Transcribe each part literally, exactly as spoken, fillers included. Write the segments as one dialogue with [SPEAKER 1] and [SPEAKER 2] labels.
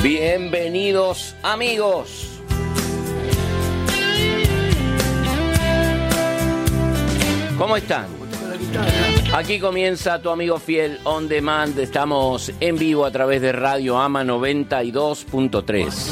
[SPEAKER 1] Bienvenidos, amigos. ¿Cómo están? Aquí comienza tu amigo fiel On Demand. Estamos en vivo a través de Radio Ama noventa y dos punto tres.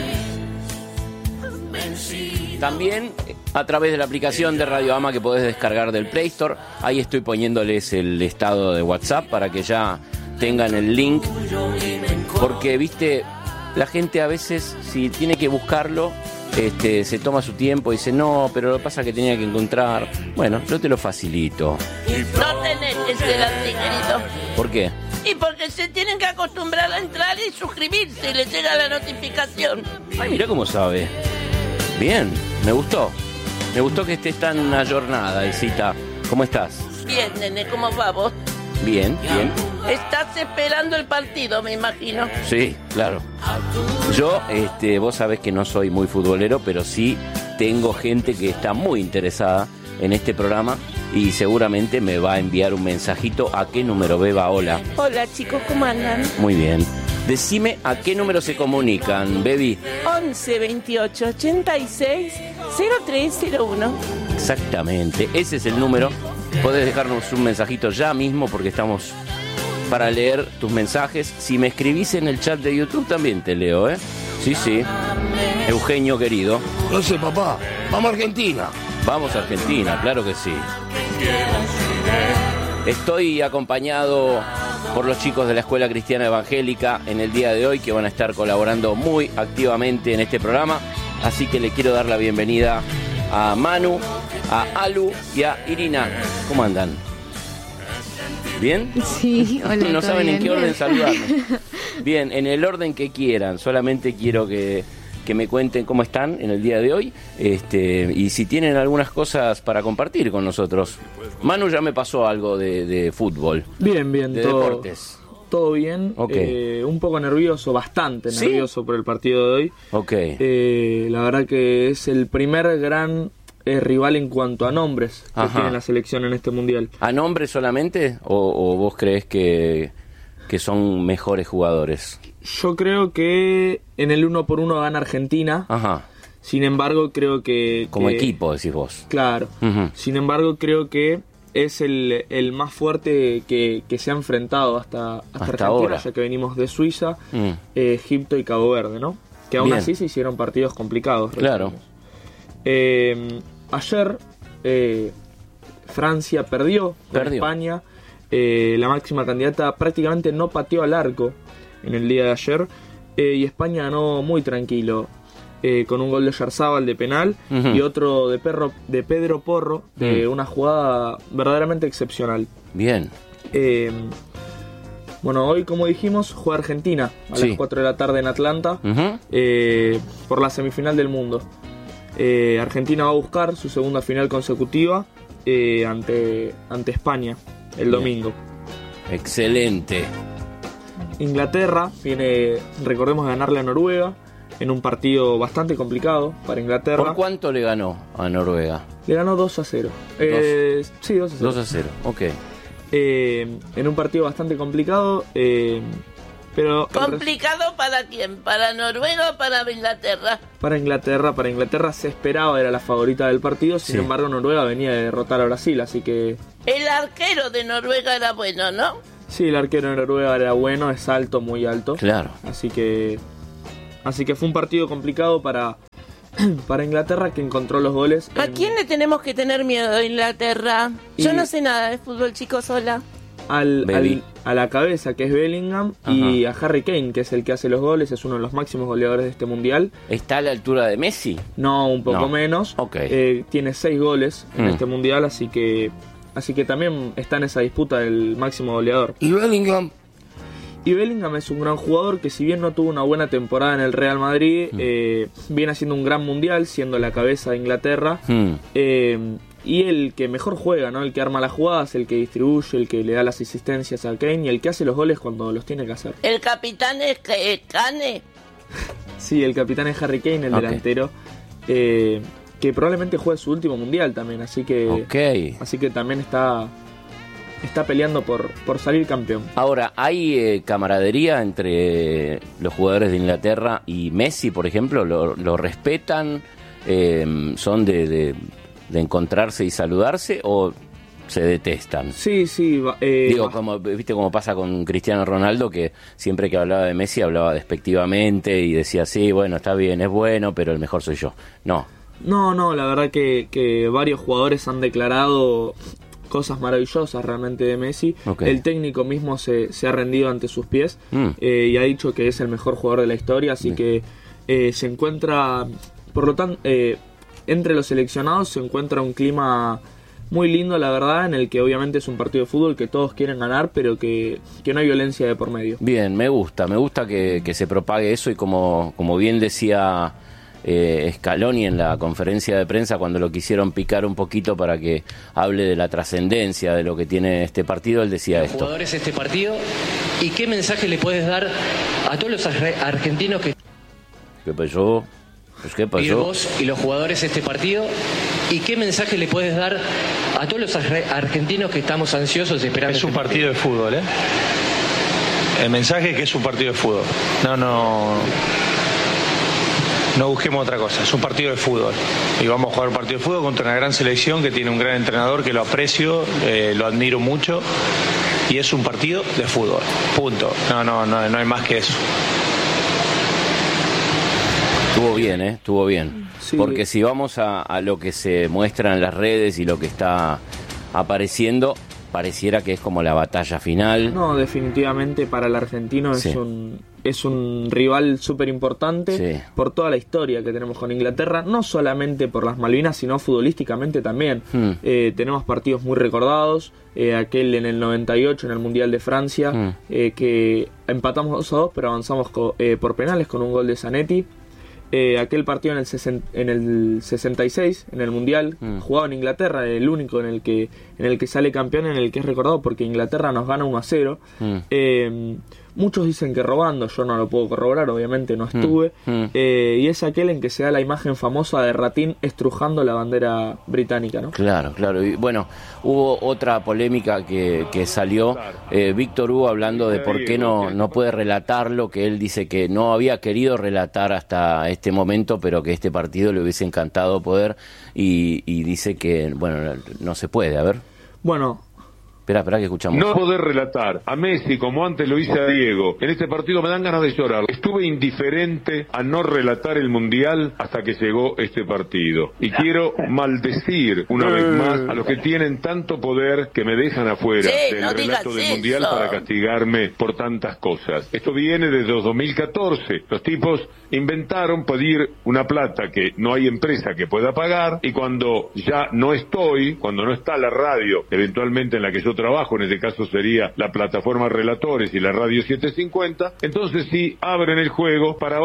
[SPEAKER 1] También a través de la aplicación de Radio Ama que podés descargar del Play Store. Ahí estoy poniéndoles el estado de WhatsApp para que ya tengan el link. Porque, viste, la gente a veces, si tiene que buscarlo, este, se toma su tiempo y dice, no, pero lo que pasa es que tenía que encontrar. Bueno, yo te lo facilito.
[SPEAKER 2] No tenés que ser así, querido.
[SPEAKER 1] ¿Por qué?
[SPEAKER 2] Y porque se tienen que acostumbrar a entrar y suscribirse y les llega la notificación.
[SPEAKER 1] Ay, mirá cómo sabe. Bien, me gustó. Me gustó que estés tan ayornada, Isita. ¿Cómo estás?
[SPEAKER 2] Bien, nene, ¿cómo va vos?
[SPEAKER 1] Bien, bien.
[SPEAKER 2] Estás esperando el partido, me imagino.
[SPEAKER 1] Sí, claro. Yo, este, vos sabés que no soy muy futbolero, pero sí tengo gente que está muy interesada en este programa y seguramente me va a enviar un mensajito. ¿A qué número, Beba? Hola.
[SPEAKER 2] Hola, chicos, ¿cómo andan?
[SPEAKER 1] Muy bien. Decime a qué número se comunican, Bebi.
[SPEAKER 2] once veintiocho ochenta y seis cero tres cero uno.
[SPEAKER 1] Exactamente, ese es el número. Podés dejarnos un mensajito ya mismo porque estamos para leer tus mensajes. Si me escribís en el chat de YouTube también te leo, ¿eh? Sí, sí. Eugenio querido.
[SPEAKER 3] No sé, papá. Vamos a Argentina.
[SPEAKER 1] Vamos a Argentina, claro que sí. Estoy acompañado por los chicos de la Escuela Cristiana Evangélica en el día de hoy, que van a estar colaborando muy activamente en este programa. Así que le quiero dar la bienvenida a Manu, a Alu y a Irina. ¿Cómo andan? ¿Bien?
[SPEAKER 4] Sí, hola.
[SPEAKER 1] No saben
[SPEAKER 4] bien.
[SPEAKER 1] en qué orden saludarnos. Bien, en el orden que quieran. Solamente quiero que, que me cuenten cómo están en el día de hoy, este, y si tienen algunas cosas para compartir con nosotros. Manu ya me pasó algo de, de fútbol.
[SPEAKER 5] Bien, bien.
[SPEAKER 1] De
[SPEAKER 5] todo,
[SPEAKER 1] deportes.
[SPEAKER 5] Todo bien.
[SPEAKER 1] Okay.
[SPEAKER 5] Eh, un poco nervioso, bastante
[SPEAKER 1] ¿Sí?
[SPEAKER 5] nervioso por el partido de hoy.
[SPEAKER 1] Ok.
[SPEAKER 5] Eh, la verdad que es el primer gran eh, rival en cuanto a nombres que
[SPEAKER 1] Ajá.
[SPEAKER 5] tiene la selección en este mundial.
[SPEAKER 1] ¿A nombre solamente o, o vos crees que, que son mejores jugadores?
[SPEAKER 5] Yo creo que en el uno por uno gana Argentina.
[SPEAKER 1] Ajá.
[SPEAKER 5] Sin embargo, creo que...
[SPEAKER 1] Como
[SPEAKER 5] que-
[SPEAKER 1] equipo, decís vos.
[SPEAKER 5] Claro.
[SPEAKER 1] Ujú.
[SPEAKER 5] Sin embargo, creo que es el, el más fuerte que, que se ha enfrentado hasta, hasta,
[SPEAKER 1] Hasta
[SPEAKER 5] Argentina,
[SPEAKER 1] ahora.
[SPEAKER 5] ya que venimos de Suiza,
[SPEAKER 1] Mm.
[SPEAKER 5] eh, Egipto y Cabo Verde, ¿no? Que aún
[SPEAKER 1] Bien.
[SPEAKER 5] así se hicieron partidos complicados.
[SPEAKER 1] Claro.
[SPEAKER 5] recordemos. Eh, ayer eh, Francia perdió con
[SPEAKER 1] Perdió.
[SPEAKER 5] España. Eh, la máxima candidata prácticamente no pateó al arco en el día de ayer. Eh, y España ganó muy tranquilo. Eh, con un gol de Yarzábal de penal
[SPEAKER 1] Ujú.
[SPEAKER 5] y otro de, Perro, de Pedro Porro de
[SPEAKER 1] Mm.
[SPEAKER 5] una jugada verdaderamente excepcional.
[SPEAKER 1] Bien.
[SPEAKER 5] Eh, bueno, hoy como dijimos juega Argentina a
[SPEAKER 1] Sí.
[SPEAKER 5] las cuatro de la tarde en Atlanta
[SPEAKER 1] Ujú.
[SPEAKER 5] eh, por la semifinal del mundo. Eh, Argentina va a buscar su segunda final consecutiva eh, ante, ante España el
[SPEAKER 1] Bien.
[SPEAKER 5] domingo.
[SPEAKER 1] Excelente.
[SPEAKER 5] Inglaterra viene, recordemos, a ganarle a Noruega en un partido bastante complicado para Inglaterra.
[SPEAKER 1] ¿Por cuánto le ganó a Noruega?
[SPEAKER 5] Le ganó dos a cero. Eh, sí, dos a cero.
[SPEAKER 1] dos a cero, ok.
[SPEAKER 5] Eh, en un partido bastante complicado, eh, pero
[SPEAKER 2] ¿Complicado para quién? ¿Para Noruega o para Inglaterra?
[SPEAKER 5] para Inglaterra, para Inglaterra se esperaba, era la favorita del partido. Sin
[SPEAKER 1] Sí.
[SPEAKER 5] embargo, Noruega venía de derrotar a Brasil, así que
[SPEAKER 2] El arquero de Noruega era bueno, ¿no?
[SPEAKER 5] sí, el arquero de Noruega era bueno, es alto, muy alto.
[SPEAKER 1] Claro.
[SPEAKER 5] Así que así que fue un partido complicado para para Inglaterra, que encontró los goles.
[SPEAKER 2] ¿A
[SPEAKER 5] en-
[SPEAKER 2] quién le tenemos que tener miedo de Inglaterra? Yo
[SPEAKER 5] Y-
[SPEAKER 2] no sé nada de fútbol, chicos, sola.
[SPEAKER 5] al,
[SPEAKER 1] Baby.
[SPEAKER 5] al- a la cabeza, que es Bellingham, y a Harry Kane, que es el que hace los goles, es uno de los máximos goleadores de este mundial.
[SPEAKER 1] ¿Está a la altura de Messi?
[SPEAKER 5] No, un poco
[SPEAKER 1] No.
[SPEAKER 5] menos.
[SPEAKER 1] Ok.
[SPEAKER 5] Eh, tiene seis goles en
[SPEAKER 1] Mm.
[SPEAKER 5] este mundial, así que así que también está en esa disputa del máximo goleador.
[SPEAKER 3] Y Bellingham.
[SPEAKER 5] Y Bellingham es un gran jugador que, si bien no tuvo una buena temporada en el Real Madrid,
[SPEAKER 1] Mm.
[SPEAKER 5] eh, viene haciendo un gran mundial, siendo la cabeza de Inglaterra.
[SPEAKER 1] Hmm.
[SPEAKER 5] Eh, y el que mejor juega, ¿no? El que arma las jugadas, el que distribuye, el que le da las asistencias a Kane y el que hace los goles cuando los tiene que hacer.
[SPEAKER 2] ¿El capitán es eh, Kane?
[SPEAKER 5] Sí, el capitán es Harry Kane, el
[SPEAKER 1] Ok.
[SPEAKER 5] delantero, eh, que probablemente juegue su último mundial también, así que
[SPEAKER 1] Ok.
[SPEAKER 5] así que también está está peleando por, por salir campeón.
[SPEAKER 1] Ahora, ¿hay eh, camaradería entre los jugadores de Inglaterra y Messi, por ejemplo? ¿Lo, lo respetan? Eh, ¿Son de, de, de encontrarse y saludarse o se detestan?
[SPEAKER 5] Sí, sí. Eh,
[SPEAKER 1] Digo, como, ¿viste cómo pasa con Cristiano Ronaldo? Que siempre que hablaba de Messi hablaba despectivamente y decía, sí, bueno, está bien, es bueno, pero el mejor soy yo. No.
[SPEAKER 5] No, no, la verdad que, que varios jugadores han declarado cosas maravillosas realmente de Messi. Okay. El técnico mismo se, se ha rendido ante sus pies mm. eh, y ha dicho que es el mejor jugador de la historia, así mm. que eh, se encuentra, por lo tanto, eh, entre los seleccionados se encuentra un clima muy lindo, la verdad, en el que obviamente es un partido de fútbol que todos quieren ganar, pero que, que no hay violencia de por medio.
[SPEAKER 1] Bien, me gusta, me gusta que, que se propague eso y como, como bien decía eh, Scaloni en la conferencia de prensa cuando lo quisieron picar un poquito para que hable de la trascendencia de lo que tiene este partido, él decía
[SPEAKER 4] los
[SPEAKER 1] esto.
[SPEAKER 4] Jugadores este partido, ¿y qué mensaje le puedes dar a todos los argentinos que...
[SPEAKER 1] ¿Qué pasó? Pues, ¿qué pasó?
[SPEAKER 4] Y vos y los jugadores este partido, ¿y qué mensaje le puedes dar a todos los argentinos que estamos ansiosos esperando?
[SPEAKER 6] Es un partido de fútbol, ¿eh? El mensaje es que es un partido de fútbol. No, no... No busquemos otra cosa, es un partido de fútbol y vamos a jugar un partido de fútbol contra una gran selección que tiene un gran entrenador que lo aprecio, eh, lo admiro mucho y es un partido de fútbol, punto. No, no, no, no hay más que eso.
[SPEAKER 1] Estuvo bien, ¿eh? Estuvo bien.
[SPEAKER 5] Sí.
[SPEAKER 1] Porque si vamos a, a lo que se muestra en las redes y lo que está apareciendo, pareciera que es como la batalla final.
[SPEAKER 5] No, definitivamente para el argentino sí. es un es un rival súper importante sí. por toda la historia que tenemos con Inglaterra, no solamente por las Malvinas, sino futbolísticamente también. Hmm. Eh, tenemos partidos muy recordados, eh, aquel en el noventa y ocho en el Mundial de Francia, hmm. eh, que empatamos dos a dos, pero avanzamos co- eh, por penales con un gol de Zanetti. Eh, aquel partido en el, sesen- en el sesenta y seis, en el Mundial, mm. jugado en Inglaterra, el único en el que en el que sale campeón, en el que es recordado porque Inglaterra nos gana uno a cero. Mm. Eh, muchos dicen que robando, yo no lo puedo corroborar, obviamente no estuve. Mm. Eh, y es aquel en que se da la imagen famosa de Ratín estrujando la bandera británica, ¿no?
[SPEAKER 1] Claro, claro. Y bueno, hubo otra polémica que, que salió, eh, Víctor Hugo hablando de por qué no, no puede relatarlo, que él dice que no había querido relatar hasta este momento, pero que este partido le hubiese encantado poder, y, y dice que, bueno, no se puede, a ver.
[SPEAKER 5] Bueno...
[SPEAKER 1] Espera, espera que escuchamos.
[SPEAKER 7] No poder relatar a Messi como antes lo hice a Diego. En este partido me dan ganas de llorar. Estuve indiferente a no relatar el Mundial hasta que llegó este partido. Y quiero maldecir una vez más a los que tienen tanto poder que me dejan afuera
[SPEAKER 2] sí,
[SPEAKER 7] del
[SPEAKER 2] no
[SPEAKER 7] relato del
[SPEAKER 2] eso.
[SPEAKER 7] Mundial para castigarme por tantas cosas. Esto viene desde dos mil catorce. Los tipos inventaron pedir una plata que no hay empresa que pueda pagar, y cuando ya no estoy, cuando no está la radio, eventualmente en la que yo trabajo, en este caso sería la plataforma Relatores y la radio setecientos cincuenta, entonces sí abren el juego para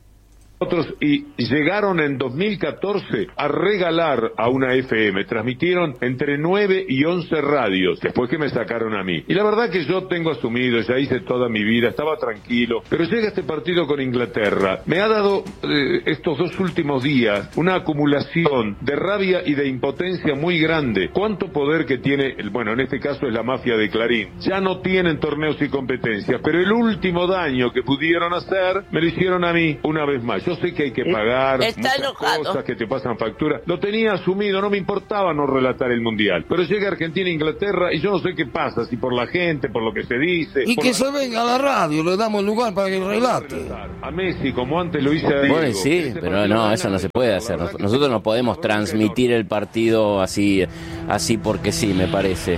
[SPEAKER 7] otros, y llegaron en dos mil catorce a regalar a una F M, transmitieron entre nueve y once radios, después que me sacaron a mí. Y la verdad que yo tengo asumido, ya hice toda mi vida, estaba tranquilo, pero llega este partido con Inglaterra, me ha dado eh, estos dos últimos días una acumulación de rabia y de impotencia muy grande. Cuánto poder que tiene, bueno, en este caso es la mafia de Clarín. Ya no tienen torneos y competencias, pero el último daño que pudieron hacer, me lo hicieron a mí una vez más. Yo sé que hay que pagar
[SPEAKER 2] Está
[SPEAKER 7] muchas
[SPEAKER 2] enojado.
[SPEAKER 7] cosas, que te pasan factura. Lo tenía asumido, no me importaba no relatar el Mundial. Pero llega Argentina e Inglaterra y yo no sé qué pasa, si por la gente, por lo que se dice.
[SPEAKER 3] Y que
[SPEAKER 7] la...
[SPEAKER 3] se venga a la radio, le damos lugar para que relate.
[SPEAKER 7] A Messi, como antes lo hice a Diego.
[SPEAKER 1] Bueno, sí,
[SPEAKER 7] Ese
[SPEAKER 1] pero no, eso no se puede hacer. Nosotros no podemos transmitir el partido así, así porque sí, me parece.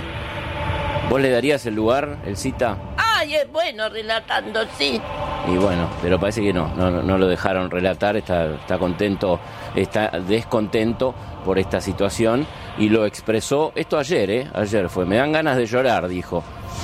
[SPEAKER 1] ¿Vos le darías el lugar, el cita?
[SPEAKER 2] Ay, es bueno relatando, sí.
[SPEAKER 1] Y bueno, pero parece que no, no, no lo dejaron relatar, está, está contento, está descontento por esta situación y lo expresó, esto ayer, ¿eh? Ayer fue, me dan ganas de llorar, dijo.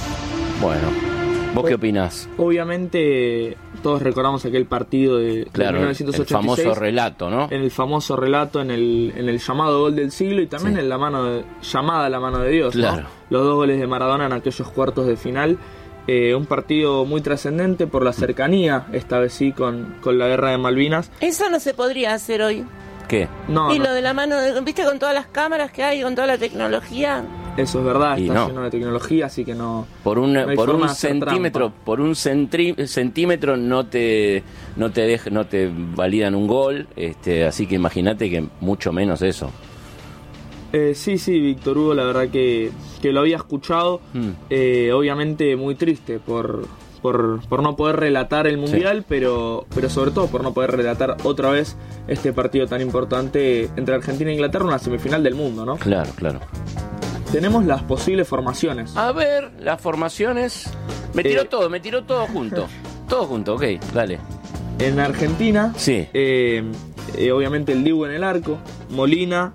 [SPEAKER 1] Bueno, ¿vos qué opinás?
[SPEAKER 5] Obviamente todos recordamos aquel partido de,
[SPEAKER 1] claro,
[SPEAKER 5] de mil novecientos ochenta y seis.
[SPEAKER 1] El famoso relato, ¿no?
[SPEAKER 5] En el famoso relato, en el, en el llamado gol del siglo y también sí. en la mano de, llamada a la mano de Dios,
[SPEAKER 1] claro.
[SPEAKER 5] ¿no? Los dos goles de Maradona en aquellos cuartos de final. Eh, un partido muy trascendente por la cercanía, esta vez sí, con, con la guerra de Malvinas.
[SPEAKER 2] Eso no se podría hacer hoy.
[SPEAKER 1] ¿Qué?
[SPEAKER 5] No,
[SPEAKER 2] y
[SPEAKER 5] no.
[SPEAKER 2] lo de la mano, de, ¿viste? Con todas las cámaras que hay, con toda la tecnología.
[SPEAKER 5] Eso es verdad,
[SPEAKER 1] y
[SPEAKER 5] está
[SPEAKER 1] no.
[SPEAKER 5] lleno de tecnología, así que no.
[SPEAKER 1] Por un
[SPEAKER 5] no hay
[SPEAKER 1] por
[SPEAKER 5] forma
[SPEAKER 1] un
[SPEAKER 5] de hacer
[SPEAKER 1] centímetro,
[SPEAKER 5] trampa.
[SPEAKER 1] por un centri, centímetro no te no te dej, no te validan un gol, este, así que imagínate que mucho menos eso.
[SPEAKER 5] Eh, sí, sí, Víctor Hugo, la verdad que, que lo había escuchado,
[SPEAKER 1] Mm.
[SPEAKER 5] eh, obviamente muy triste por, por, por no poder relatar el Mundial,
[SPEAKER 1] Sí.
[SPEAKER 5] pero, pero sobre todo por no poder relatar otra vez este partido tan importante entre Argentina e Inglaterra, una semifinal del mundo, ¿no?
[SPEAKER 1] Claro, claro.
[SPEAKER 5] Tenemos las posibles formaciones.
[SPEAKER 1] A ver, las formaciones. Me tiró
[SPEAKER 5] Eh.
[SPEAKER 1] todo, me tiró todo junto. Todo junto, ok, dale.
[SPEAKER 5] En Argentina,
[SPEAKER 1] Sí.
[SPEAKER 5] eh, eh, obviamente el Dibu en el arco, Molina,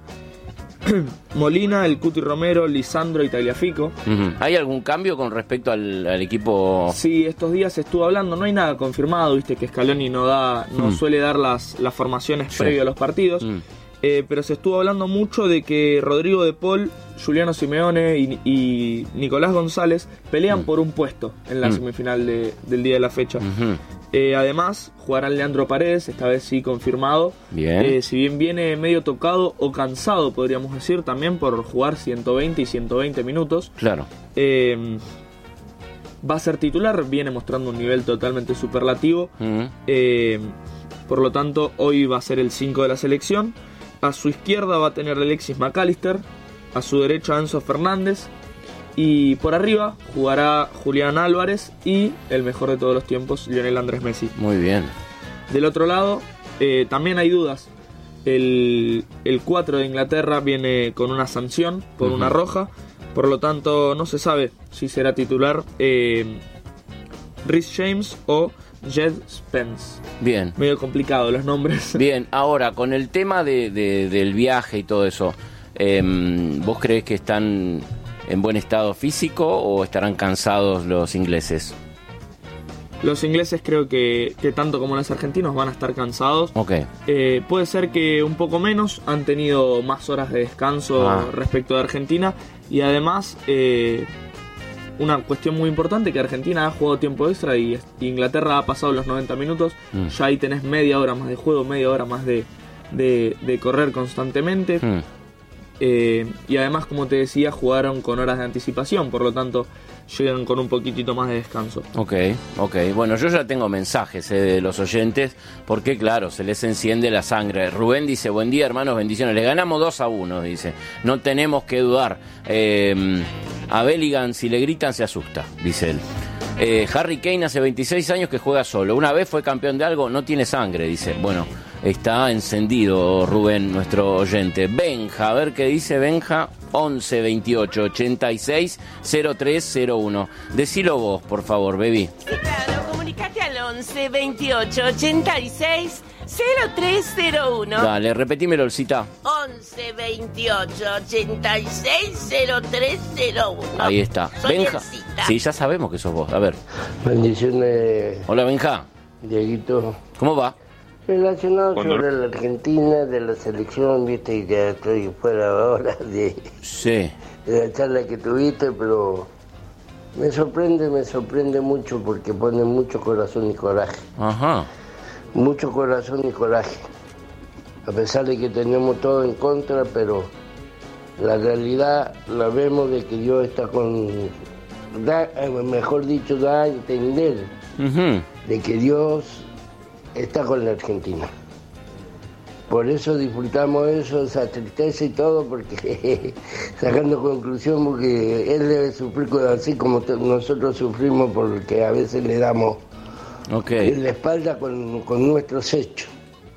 [SPEAKER 5] Molina, el Cuti Romero, Lisandro y Tagliafico.
[SPEAKER 1] Ujú. ¿Hay algún cambio con respecto al, al equipo?
[SPEAKER 5] Sí, estos días se estuvo hablando, no hay nada confirmado, viste que Scaloni no da, no
[SPEAKER 1] Mm.
[SPEAKER 5] suele dar las, las formaciones
[SPEAKER 1] Sí.
[SPEAKER 5] previo a los partidos,
[SPEAKER 1] Mm.
[SPEAKER 5] eh, pero se estuvo hablando mucho de que Rodrigo de Paul, Juliano Simeone y, y Nicolás González pelean
[SPEAKER 1] Mm.
[SPEAKER 5] por un puesto en la
[SPEAKER 1] Mm.
[SPEAKER 5] semifinal de- del día de la fecha.
[SPEAKER 1] Ujú.
[SPEAKER 5] Eh, además, jugarán Leandro Paredes, esta vez sí confirmado.
[SPEAKER 1] Bien.
[SPEAKER 5] Eh, si bien viene medio tocado o cansado, podríamos decir, también por jugar ciento veinte y ciento veinte minutos.
[SPEAKER 1] Claro.
[SPEAKER 5] Eh, va a ser titular, viene mostrando un nivel totalmente superlativo.
[SPEAKER 1] Ujú.
[SPEAKER 5] Eh, por lo tanto, hoy va a ser el cinco de la selección. A su izquierda va a tener Alexis McAllister. A su derecha Enzo Fernández. Y por arriba jugará Julián Álvarez y el mejor de todos los tiempos, Lionel Andrés Messi.
[SPEAKER 1] Muy bien.
[SPEAKER 5] Del otro lado, eh, también hay dudas. El, el cuatro de Inglaterra viene con una sanción por
[SPEAKER 1] Ujú.
[SPEAKER 5] una roja. Por lo tanto, no se sabe si será titular eh, Reece James o Jed Spence.
[SPEAKER 1] Bien.
[SPEAKER 5] Medio complicado los nombres.
[SPEAKER 1] Bien, ahora, con el tema de, de- del viaje y todo eso, em, ¿vos creés que están en buen estado físico o estarán cansados los ingleses?
[SPEAKER 5] Los ingleses creo que, que tanto como los argentinos van a estar cansados.
[SPEAKER 1] Ok.
[SPEAKER 5] Eh, puede ser que un poco menos, han tenido más horas de descanso
[SPEAKER 1] Ah.
[SPEAKER 5] respecto de Argentina y además eh, una cuestión muy importante que Argentina ha jugado tiempo extra y es- Inglaterra ha pasado los noventa minutos,
[SPEAKER 1] Mm.
[SPEAKER 5] ya ahí tenés media hora más de juego, media hora más de, de, de correr constantemente.
[SPEAKER 1] Hmm.
[SPEAKER 5] Eh, y además, como te decía, jugaron con horas de anticipación, por lo tanto llegan con un poquitito más de descanso.
[SPEAKER 1] Ok, ok. Bueno, yo ya tengo mensajes eh, de los oyentes, porque claro, se les enciende la sangre. Rubén dice, buen día hermanos, bendiciones. Le ganamos dos a uno, dice. No tenemos que dudar. Eh, a Bellingham, si le gritan, se asusta, dice él. Eh, Harry Kane hace veintiséis años que juega solo. Una vez fue campeón de algo, no tiene sangre, dice. Bueno, está encendido Rubén, nuestro oyente. Benja, a ver qué dice Benja. once veintiocho ochenta y seis cero tres cero uno. Decilo vos, por favor, baby.
[SPEAKER 2] Sí, claro, comunicate al once veintiocho ochenta y seis cero tres cero uno.
[SPEAKER 1] Dale, repetímelo, el cita.
[SPEAKER 2] once veintiocho ochenta y seis cero tres cero uno.
[SPEAKER 1] Ahí está.
[SPEAKER 2] Soy
[SPEAKER 1] Benja.
[SPEAKER 2] Elcita.
[SPEAKER 1] Sí, ya sabemos que sos vos. A ver.
[SPEAKER 8] Bendiciones,
[SPEAKER 1] Hola, Benja.
[SPEAKER 8] Dieguito.
[SPEAKER 1] ¿Cómo va?
[SPEAKER 8] Relacionado
[SPEAKER 7] Cuando-
[SPEAKER 8] sobre la Argentina, de la selección, viste que ya estoy fuera ahora de,
[SPEAKER 1] Sí.
[SPEAKER 8] de la charla que tuviste, pero me sorprende, me sorprende mucho porque pone mucho corazón y coraje.
[SPEAKER 1] Ajá.
[SPEAKER 8] Mucho corazón y coraje. A pesar de que tenemos todo en contra, pero la realidad la vemos de que Dios está con... Da, eh, mejor dicho, da a entender
[SPEAKER 1] Ujú.
[SPEAKER 8] de que Dios está con la Argentina. Por eso disfrutamos eso, esa tristeza y todo, porque sacando conclusión, porque Él debe sufrir con- así como t- nosotros sufrimos porque a veces le damos
[SPEAKER 1] Ok.
[SPEAKER 8] en la espalda con, con nuestros hechos.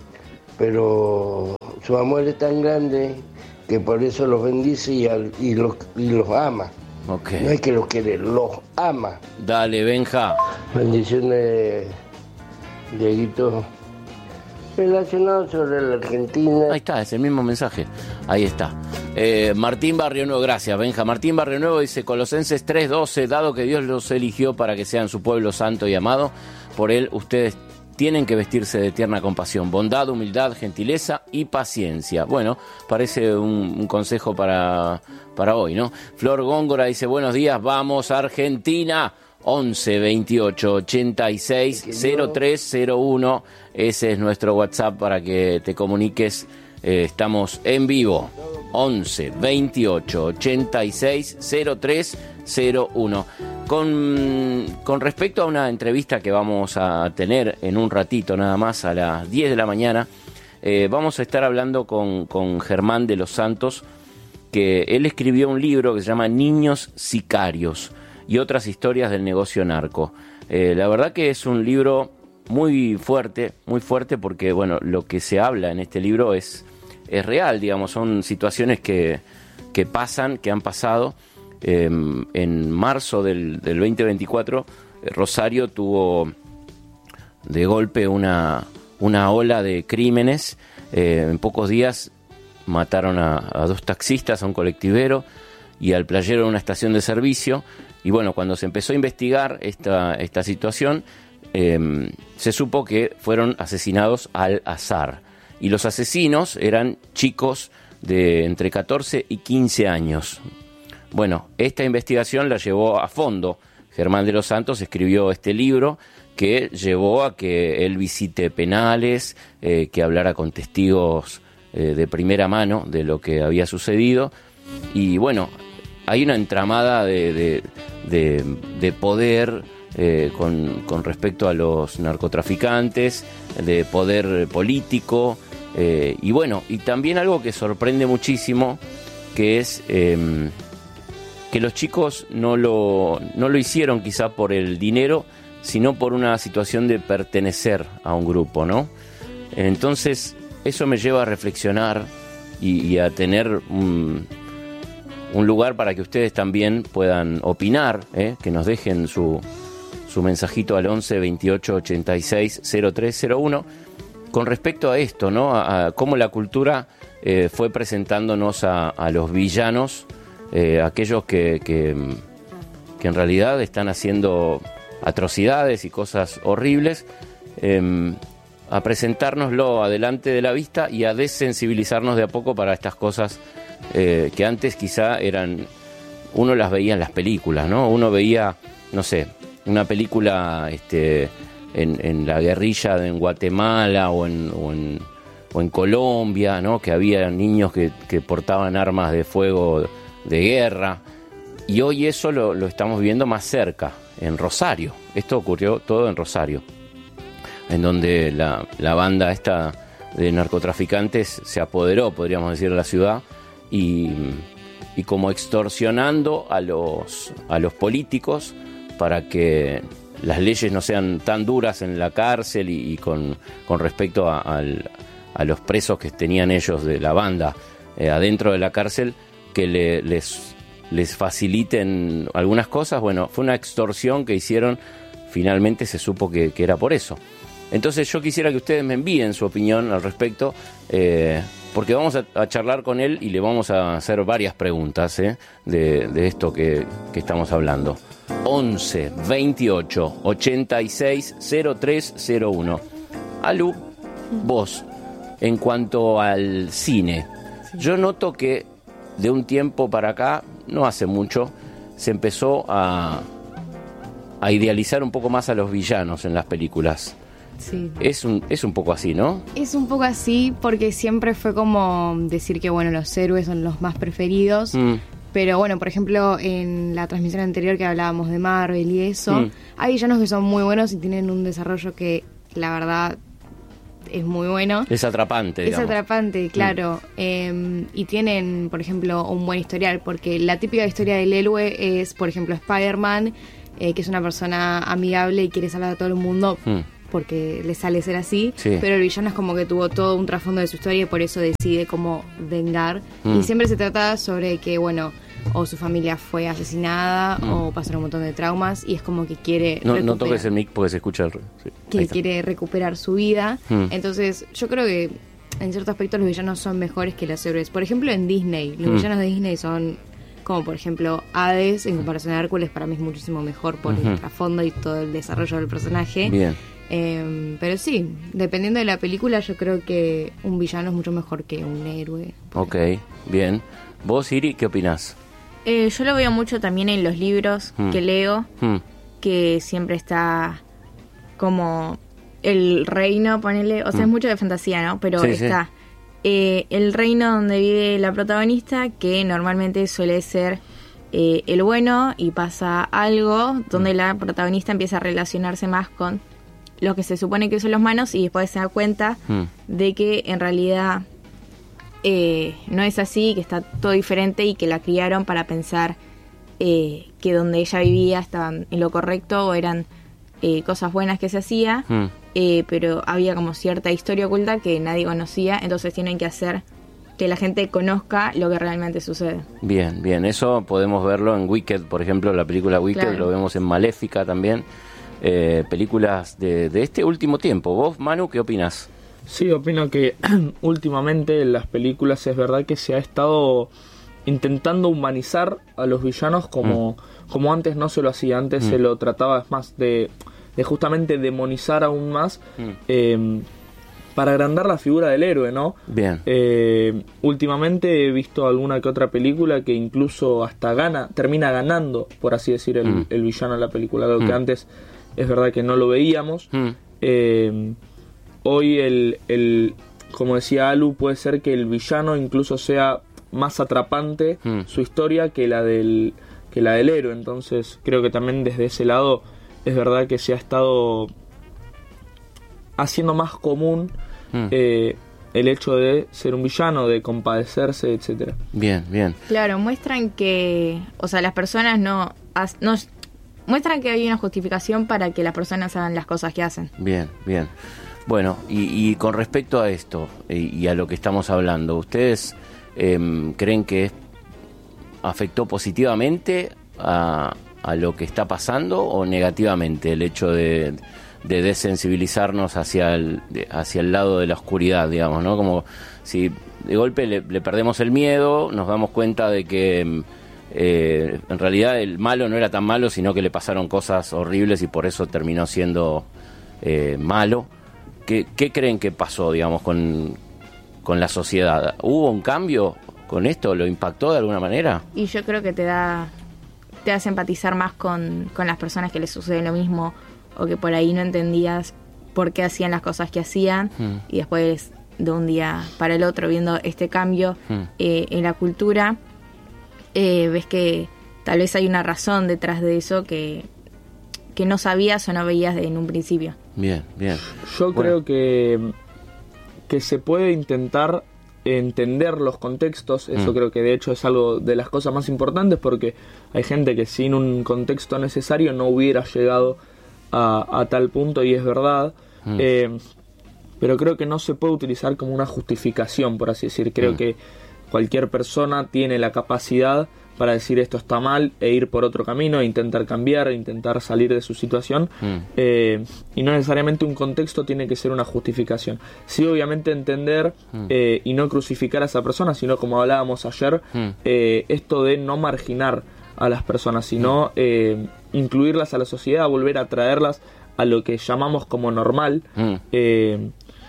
[SPEAKER 8] Pero su amor es tan grande que por eso los bendice y, al- y, los, y los ama.
[SPEAKER 1] Ok.
[SPEAKER 8] No es que los quiere, los ama.
[SPEAKER 1] Dale, Benja.
[SPEAKER 8] Bendiciones, Dieguito. Relacionado sobre la Argentina.
[SPEAKER 1] Ahí está, es el mismo mensaje. Ahí está. Eh, Martín Barrio Nuevo, gracias, Benja. Martín Barrio Nuevo dice, Colosenses tres doce, dado que Dios los eligió para que sean su pueblo santo y amado, por él ustedes tienen que vestirse de tierna compasión, bondad, humildad, gentileza y paciencia. Bueno, parece un, un consejo para, para hoy, ¿no? Flor Góngora dice, buenos días, vamos Argentina. once veintiocho ochenta y seis cero tres cero uno. Ese es nuestro WhatsApp para que te comuniques. Eh, estamos en vivo. once veintiocho ochenta y seis cero tres cero uno. Con, con respecto a una entrevista que vamos a tener en un ratito nada más, a las diez de la mañana, eh, vamos a estar hablando con, con Germán de los Santos, que él escribió un libro que se llama Niños Sicarios y otras historias del negocio narco. Eh, la verdad que es un libro muy fuerte, muy fuerte porque, bueno, lo que se habla en este libro es, es real, digamos, son situaciones que, que pasan, que han pasado. Eh, en marzo del, del veinte veinticuatro, eh, Rosario tuvo de golpe una, una ola de crímenes. Eh, en pocos días mataron a, a dos taxistas, a un colectivero y al playero en una estación de servicio. Y bueno, cuando se empezó a investigar esta, esta situación, eh, se supo que fueron asesinados al azar. Y los asesinos eran chicos de entre catorce y quince años. Bueno, esta investigación la llevó a fondo. Germán de los Santos escribió este libro que llevó a que él visite penales, eh, que hablara con testigos eh, de primera mano de lo que había sucedido. Y bueno, hay una entramada de, de, de, de poder eh, con, con respecto a los narcotraficantes, de poder político, eh, y bueno, y también algo que sorprende muchísimo, que es eh, que los chicos no lo, no lo hicieron quizá por el dinero, sino por una situación de pertenecer a un grupo, ¿no? Entonces, eso me lleva a reflexionar y, y a tener un, un lugar para que ustedes también puedan opinar, ¿eh? Que nos dejen su, su mensajito al once veintiocho ochenta y seis cero tres cero uno con respecto a esto, ¿no? A, a cómo la cultura eh, fue presentándonos a, a los villanos, eh, aquellos que, que, que en realidad están haciendo atrocidades y cosas horribles, eh, a presentárnoslo adelante de la vista y a desensibilizarnos de a poco para estas cosas eh, que antes quizá eran, uno las veía en las películas, ¿no? Uno veía, no sé, una película este, en, en la guerrilla en Guatemala o en, o en, o en Colombia, ¿no? Que había niños que, que portaban armas de fuego de guerra, y hoy eso lo, lo estamos viendo más cerca, en Rosario. Esto ocurrió todo en Rosario, en donde la, la banda esta de narcotraficantes se apoderó, podríamos decir, de la ciudad, y, y como extorsionando a los, a los políticos para que las leyes no sean tan duras en la cárcel y, y con, con respecto a, a, a los presos que tenían ellos de la banda eh, adentro de la cárcel, que le, les, les faciliten algunas cosas. Bueno, fue una extorsión que hicieron, finalmente se supo que, que era por eso. Entonces yo quisiera que ustedes me envíen su opinión al respecto, eh, porque vamos a, a charlar con él y le vamos a hacer varias preguntas eh, de, de esto que, que estamos hablando. once veintiocho ochenta y seis cero tres cero uno. Alu, vos, en cuanto al cine, yo noto que de un tiempo para acá, no hace mucho, se empezó a, a idealizar un poco más a los villanos en las películas.
[SPEAKER 9] Sí.
[SPEAKER 1] Es un, es un poco así, ¿no?
[SPEAKER 9] Es un poco así porque siempre fue como decir que, bueno, los héroes son los más preferidos. Mm. Pero bueno, por ejemplo, en la transmisión anterior que hablábamos de Marvel y eso, mm. hay villanos que son muy buenos y tienen un desarrollo que, la verdad, es muy bueno.
[SPEAKER 1] Es atrapante, digamos.
[SPEAKER 9] Es atrapante, claro. Mm. Eh, y tienen, por ejemplo, un buen historial, porque la típica historia del héroe es, por ejemplo, Spider-Man, eh, que es una persona amigable y quiere salvar a todo el mundo mm. porque le sale ser así, sí. Pero el villano es como que tuvo todo un trasfondo de su historia y por eso decide cómo vengar. Mm. Y siempre se trata sobre que, bueno, o su familia fue asesinada mm. o pasaron un montón de traumas y es como que quiere
[SPEAKER 1] no, no toques el mic porque se escucha el... Sí,
[SPEAKER 9] que quiere recuperar su vida. Mm. Entonces yo creo que en cierto aspecto los villanos son mejores que los héroes. Por ejemplo, en Disney, los mm. villanos de Disney son como, por ejemplo, Hades en comparación a Hércules. Para mí es muchísimo mejor por mm-hmm. el trasfondo y todo el desarrollo del personaje.
[SPEAKER 1] Bien.
[SPEAKER 9] Eh, pero sí, dependiendo de la película, yo creo que un villano es mucho mejor que un héroe.
[SPEAKER 1] Ok, bien. ¿Vos, Iri, qué opinás?
[SPEAKER 10] Eh, yo lo veo mucho también en los libros mm. que leo, mm. que siempre está como el reino, ponele, o sea, mm. es mucho de fantasía, ¿no? Pero sí, está eh, el reino donde vive la protagonista, que normalmente suele ser eh, el bueno, y pasa algo donde mm. la protagonista empieza a relacionarse más con los que se supone que son los malos, y después se da cuenta mm. de que en realidad eh, no es así, que está todo diferente y que la criaron para pensar eh, que donde ella vivía estaban en lo correcto o eran eh, cosas buenas que se hacía, mm. eh, pero había como cierta historia oculta que nadie conocía, entonces tienen que hacer que la gente conozca lo que realmente sucede.
[SPEAKER 1] Bien, bien, eso podemos verlo en Wicked, por ejemplo, la película Wicked, claro. Lo vemos en Maléfica también. Eh, películas de, de este último tiempo. ¿Vos, Manu, qué opinas?
[SPEAKER 5] Sí, opino que últimamente en las películas es verdad que se ha estado intentando humanizar a los villanos como, mm. como antes no se lo hacía. Antes mm. se lo trataba más de, de justamente demonizar aún más mm. eh, para agrandar la figura del héroe, ¿no?
[SPEAKER 1] Bien.
[SPEAKER 5] Eh, últimamente he visto alguna que otra película que incluso hasta gana, termina ganando, por así decir, el, mm. el villano de la película, lo mm. que antes es verdad que no lo veíamos. Mm. Eh, hoy el, el, como decía Alu, puede ser que el villano incluso sea más atrapante mm. su historia que la del que la del héroe. Entonces creo que también desde ese lado es verdad que se ha estado haciendo más común mm. eh, el hecho de ser un villano, de compadecerse, etcétera.
[SPEAKER 1] Bien, bien.
[SPEAKER 10] Claro, muestran que, o sea, las personas no, no muestran que hay una justificación para que las personas hagan las cosas que hacen.
[SPEAKER 1] Bien, bien. Bueno, y, y con respecto a esto y, y a lo que estamos hablando, ¿ustedes eh, creen que afectó positivamente a, a lo que está pasando o negativamente el hecho de, de desensibilizarnos hacia el, hacia el lado de la oscuridad, digamos, ¿no? Como si de golpe le, le perdemos el miedo, nos damos cuenta de que Eh, en realidad el malo no era tan malo, sino que le pasaron cosas horribles y por eso terminó siendo eh, malo. ¿Qué, ¿Qué creen que pasó, digamos, con, con la sociedad? ¿Hubo un cambio con esto? ¿Lo impactó de alguna manera?
[SPEAKER 10] Y yo creo que te da te hace empatizar más con, con las personas que les sucede lo mismo, o que por ahí no entendías por qué hacían las cosas que hacían, mm. y después de un día para el otro viendo este cambio mm. eh, en la cultura, Eh, ves que tal vez hay una razón detrás de eso que, que no sabías o no veías de, en un principio.
[SPEAKER 1] Bien, bien.
[SPEAKER 5] Yo
[SPEAKER 1] bueno.
[SPEAKER 5] creo que, que se puede intentar entender los contextos, eso mm. creo que de hecho es algo de las cosas más importantes, porque hay gente que sin un contexto necesario no hubiera llegado a, a tal punto, y es verdad. Mm. Eh, pero creo que no se puede utilizar como una justificación, por así decir. Creo mm. que cualquier persona tiene la capacidad para decir esto está mal e ir por otro camino, e intentar cambiar, e intentar salir de su situación. Mm. Eh, y no necesariamente un contexto tiene que ser una justificación. Sí, obviamente entender mm. eh, y no crucificar a esa persona, sino como hablábamos ayer, mm. eh, esto de no marginar a las personas, sino mm. eh, incluirlas a la sociedad, volver a traerlas a lo que llamamos como normal. Mm. Eh,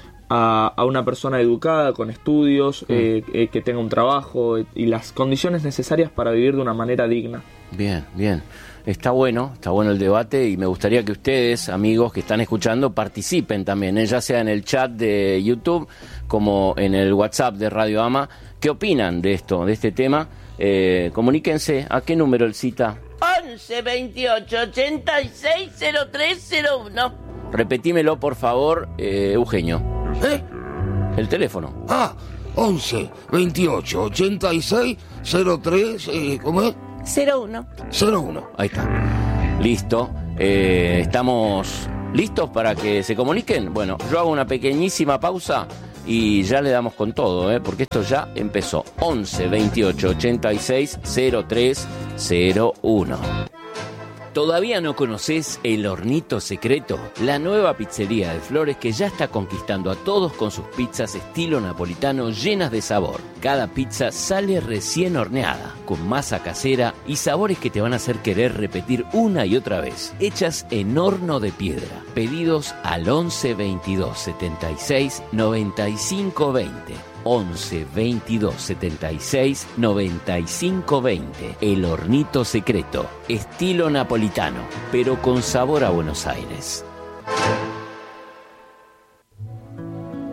[SPEAKER 5] A, a una persona educada, con estudios, mm. eh, eh, que tenga un trabajo eh, y las condiciones necesarias para vivir de una manera digna.
[SPEAKER 1] Bien, bien. Está bueno, está bueno el debate, y me gustaría que ustedes, amigos que están escuchando, participen también, ¿eh? Ya sea en el chat de YouTube como en el WhatsApp de Radio Ama. ¿Qué opinan de esto, de este tema? Eh, comuníquense. ¿A qué número el cita?
[SPEAKER 2] once veintiocho ochenta y seis cero tres cero uno.
[SPEAKER 1] Repetímelo, por favor, eh, Eugenio.
[SPEAKER 3] ¿Eh?
[SPEAKER 1] El teléfono.
[SPEAKER 3] Ah, once veintiocho ochenta y seis cero tres, eh, ¿cómo es?
[SPEAKER 2] cero uno.
[SPEAKER 3] cero uno.
[SPEAKER 1] Ahí está. Listo. Eh, ¿Estamos listos para que se comuniquen? Bueno, yo hago una pequeñísima pausa y ya le damos con todo, ¿eh? Porque esto ya empezó. once veintiocho ochenta y seis cero tres cero uno. ¿Todavía no conoces El Hornito Secreto? La nueva pizzería de Flores que ya está conquistando a todos con sus pizzas estilo napolitano llenas de sabor. Cada pizza sale recién horneada, con masa casera y sabores que te van a hacer querer repetir una y otra vez. Hechas en horno de piedra. Pedidos al once veintidós setenta y seis noventa y cinco veinte. once veintidós setenta y seis noventa y cinco veinte. El Hornito Secreto, estilo napolitano, pero con sabor a Buenos Aires.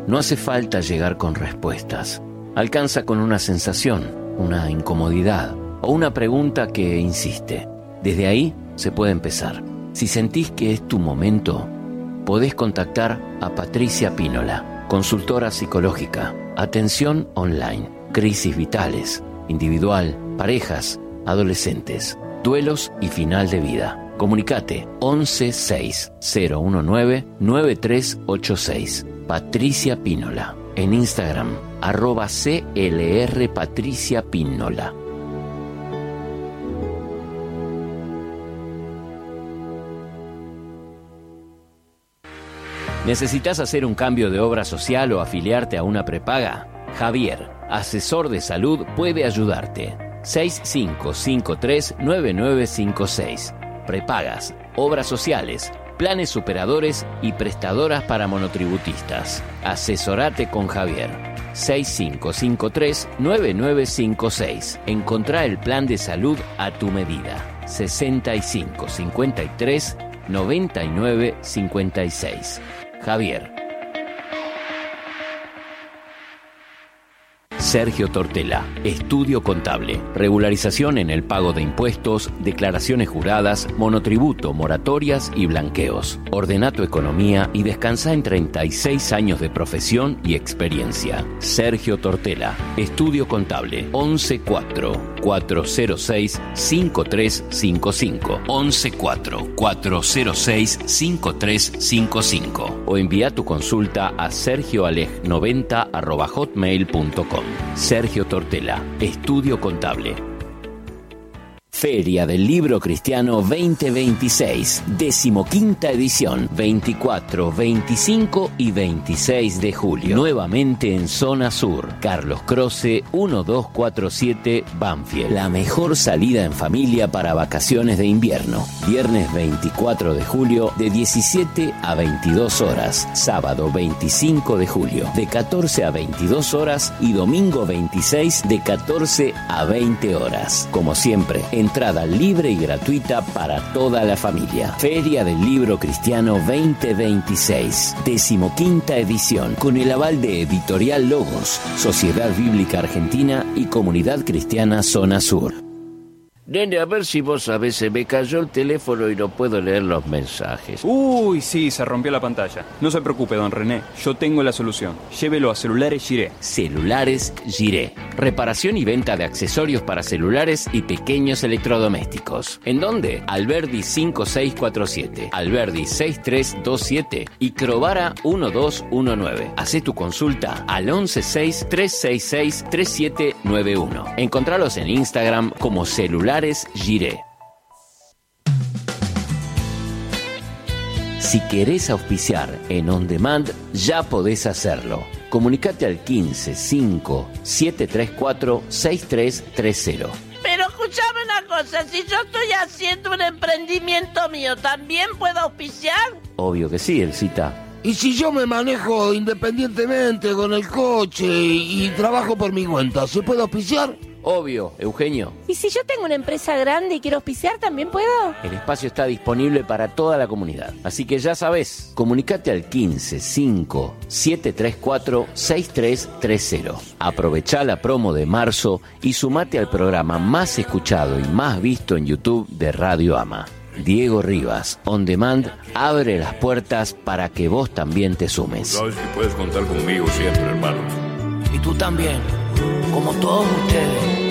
[SPEAKER 1] No hace falta llegar con respuestas. Alcanza con una sensación, una incomodidad o una pregunta que insiste. Desde ahí se puede empezar. Si sentís que es tu momento, podés contactar a Patricia Pínola, consultora psicológica, atención online, crisis vitales, individual, parejas, adolescentes, duelos y final de vida. Comunicate once seis cero diecinueve nueve tres ocho seis. Patricia Pínola. En Instagram, arroba C L R Patricia Pínola. ¿Necesitas hacer un cambio de obra social o afiliarte a una prepaga? Javier, asesor de salud, puede ayudarte. seis cinco cinco tres nueve nueve cinco seis. Prepagas, obras sociales, planes superadores y prestadoras para monotributistas. Asesorate con Javier. seis cinco cinco tres nueve nueve cinco seis. Encontrá el plan de salud a tu medida. sesenta y cinco cincuenta y tres noventa y nueve cincuenta y seis. Javier. Sergio Tortela, Estudio Contable, regularización en el pago de impuestos, declaraciones juradas, monotributo, moratorias y blanqueos. Ordena tu economía y descansa en treinta y seis años de profesión y experiencia. Sergio Tortela, Estudio Contable, once cuatro cuatro cero seis cinco tres cinco cinco, once cuatro cuatro cero seis cinco tres cinco cinco, o envía tu consulta a sergioaleg noventa arroba hotmail punto com. Sergio Tortela, Estudio Contable. Feria del Libro Cristiano veinte veintiséis, decimoquinta edición, veinticuatro, veinticinco y veintiséis de julio. Nuevamente en Zona Sur, Carlos Croce, doce cuarenta y siete, Banfield. La mejor salida en familia para vacaciones de invierno. Viernes veinticuatro de julio, de diecisiete a veintidós horas. Sábado veinticinco de julio, de catorce a veintidós horas. Y domingo veintiséis, de catorce a veinte horas. Como siempre, entrada libre y gratuita para toda la familia. Feria del Libro Cristiano veinte veintiséis, decimoquinta edición, con el aval de Editorial Logos, Sociedad Bíblica Argentina y Comunidad Cristiana Zona Sur.
[SPEAKER 11] Nene, a ver si vos sabés, se me cayó el teléfono y no puedo leer los mensajes.
[SPEAKER 12] Uy, sí, se rompió la pantalla. No se preocupe, don René, yo tengo la solución. Llévelo a Celulares Giré.
[SPEAKER 1] Celulares Giré. Reparación y venta de accesorios para celulares y pequeños electrodomésticos. ¿En dónde? Alberdi cinco seis cuatro siete, Alberdi seis tres dos siete y Crovara doce diecinueve. Hacé tu consulta al once seis tres seis seis tres siete nueve uno. Encontralos en Instagram como Celulares Giré. Si querés auspiciar en On Demand, ya podés hacerlo. Comunicate al quince cinco siete tres cuatro seis tres tres cero.
[SPEAKER 2] Pero escuchame una cosa, si yo estoy haciendo un emprendimiento mío, ¿también puedo auspiciar?
[SPEAKER 1] Obvio que sí, Elcita.
[SPEAKER 3] ¿Y si yo me manejo independientemente con el coche y, y trabajo por mi cuenta, se puede auspiciar?
[SPEAKER 1] Obvio, Eugenio.
[SPEAKER 2] ¿Y si yo tengo una empresa grande y quiero auspiciar, también puedo?
[SPEAKER 1] El espacio está disponible para toda la comunidad. Así que ya sabés, comunicate al quince cinco siete tres cuatro seis tres tres cero. Aprovechá la promo de marzo y sumate al programa más escuchado y más visto en YouTube de Radio Ama. Diego Rivas, On Demand, abre las puertas para que vos también te sumes.
[SPEAKER 13] Sabes que puedes contar conmigo siempre, hermano.
[SPEAKER 3] Y tú también, como todos ustedes.